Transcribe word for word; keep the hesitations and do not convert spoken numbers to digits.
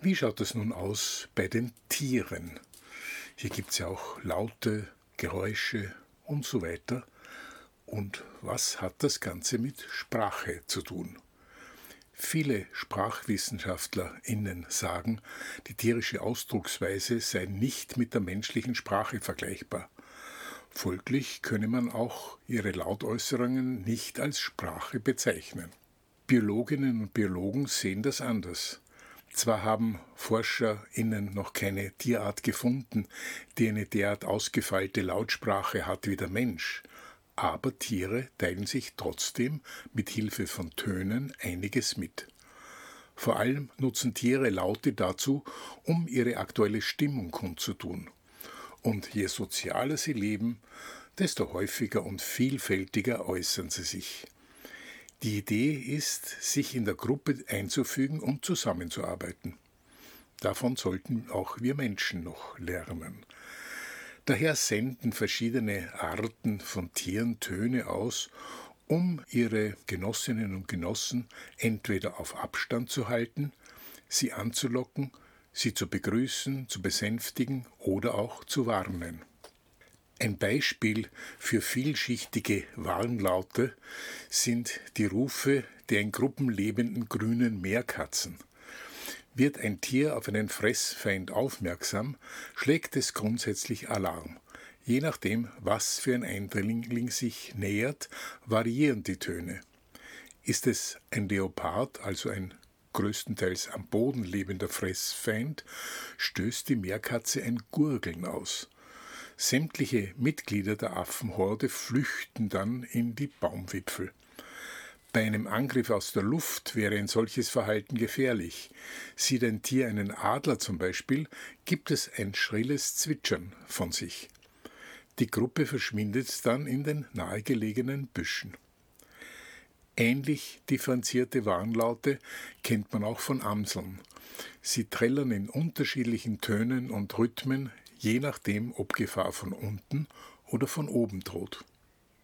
Wie schaut es nun aus bei den Tieren? Hier gibt es ja auch Laute, Geräusche und so weiter. Und was hat das Ganze mit Sprache zu tun? Viele SprachwissenschaftlerInnen sagen, die tierische Ausdrucksweise sei nicht mit der menschlichen Sprache vergleichbar. Folglich könne man auch ihre Lautäußerungen nicht als Sprache bezeichnen. Biologinnen und Biologen sehen das anders. Zwar haben ForscherInnen noch keine Tierart gefunden, die eine derart ausgefeilte Lautsprache hat wie der Mensch, aber Tiere teilen sich trotzdem mit Hilfe von Tönen einiges mit. Vor allem nutzen Tiere Laute dazu, um ihre aktuelle Stimmung kundzutun. Und je sozialer sie leben, desto häufiger und vielfältiger äußern sie sich. Die Idee ist, sich in der Gruppe einzufügen und zusammenzuarbeiten. Davon sollten auch wir Menschen noch lernen. Daher senden verschiedene Arten von Tieren Töne aus, um ihre Genossinnen und Genossen entweder auf Abstand zu halten, sie anzulocken, sie zu begrüßen, zu besänftigen oder auch zu warnen. Ein Beispiel für vielschichtige Warnlaute sind die Rufe der in Gruppen lebenden grünen Meerkatzen. Wird ein Tier auf einen Fressfeind aufmerksam, schlägt es grundsätzlich Alarm. Je nachdem, was für ein Eindringling sich nähert, variieren die Töne. Ist es ein Leopard, also ein größtenteils am Boden lebender Fressfeind, stößt die Meerkatze ein Gurgeln aus. Sämtliche Mitglieder der Affenhorde flüchten dann in die Baumwipfel. Bei einem Angriff aus der Luft wäre ein solches Verhalten gefährlich. Sieht ein Tier einen Adler zum Beispiel, gibt es ein schrilles Zwitschern von sich. Die Gruppe verschwindet dann in den nahegelegenen Büschen. Ähnlich differenzierte Warnlaute kennt man auch von Amseln. Sie trällern in unterschiedlichen Tönen und Rhythmen, je nachdem, ob Gefahr von unten oder von oben droht.